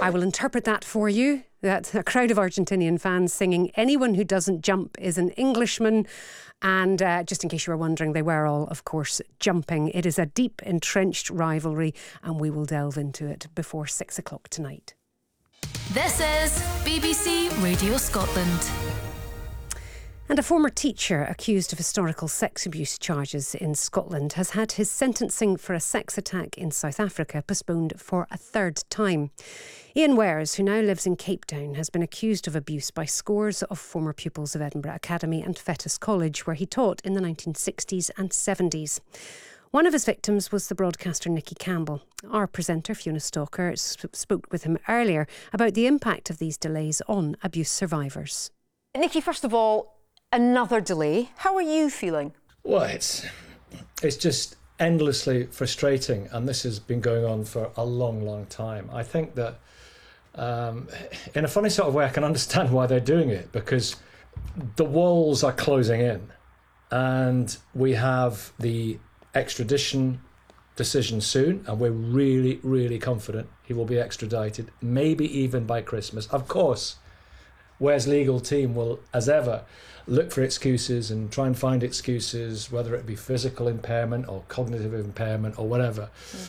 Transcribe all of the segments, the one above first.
I will interpret that for you. That a crowd of Argentinian fans singing "Anyone who doesn't jump is an Englishman." And just in case you were wondering, they were all, of course, jumping. It is a deep, entrenched rivalry, and we will delve into it before 6 o'clock tonight. This is BBC Radio Scotland. And a former teacher accused of historical sex abuse charges in Scotland has had his sentencing for a sex attack in South Africa postponed for a third time. Ian Wares, who now lives in Cape Town, has been accused of abuse by scores of former pupils of Edinburgh Academy and Fettes College, where he taught in the 1960s and 70s. One of his victims was the broadcaster Nicky Campbell. Our presenter, Fiona Stalker, spoke with him earlier about the impact of these delays on abuse survivors. Nicky, first of all, another delay. How are you feeling? Well, it's just endlessly frustrating, and this has been going on for a long, long time. I think that in a funny sort of way, I can understand why they're doing it, because the walls are closing in, and we have the extradition decision soon, and we're really, really confident he will be extradited, maybe even by Christmas. Of course, Ware's legal team will, as ever, look for excuses and try and find excuses, whether it be physical impairment or cognitive impairment or whatever.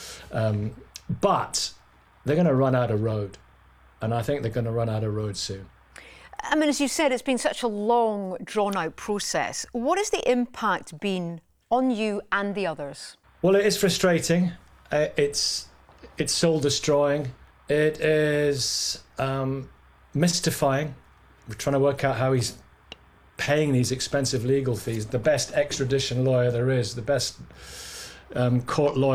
But they're going to run out of road, and I think they're going to run out of road soon. I mean, as you said, it's been such a long, drawn-out process. What has the impact been on you and the others? Well, it is frustrating. It's soul-destroying. It is mystifying. We're trying to work out how he's paying these expensive legal fees. The best extradition lawyer there is, the best court lawyer